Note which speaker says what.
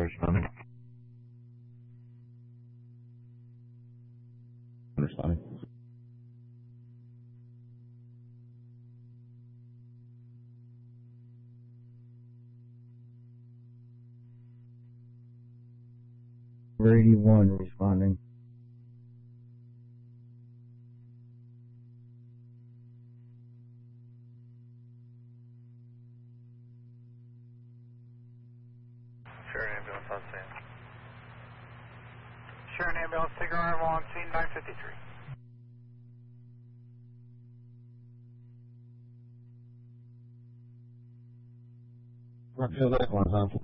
Speaker 1: Responding. Responding.
Speaker 2: Number 81 responding.
Speaker 3: Sharon ambulance on scene. Sharon ambulance, take arrival on scene 953.
Speaker 1: Rockfield Equine,